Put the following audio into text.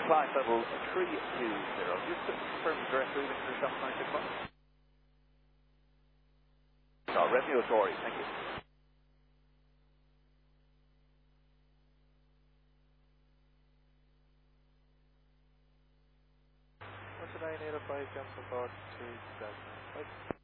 Flight level 320. Just to confirm direct routing for 7961. Revenue Authority, thank you. What's the 985 cancel card 375?